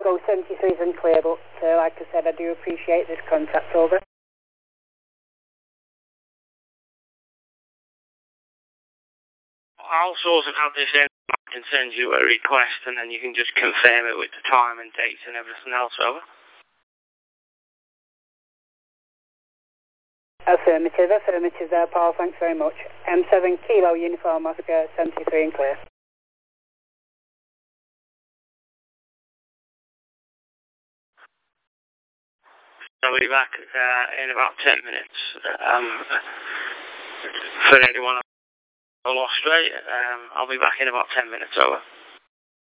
Go 73 isn't clear, but like I said, I do appreciate this contact. Over. I'll sort it out this end. I can send you a request, and then you can just confirm it with the time and dates and everything else. Over. Affirmative there, Paul. Thanks very much. M7 Kilo Uniform Oscar 73 and clear. I'll be back in about 10 minutes. For anyone who lost, right? I'll be back in about 10 minutes. Over.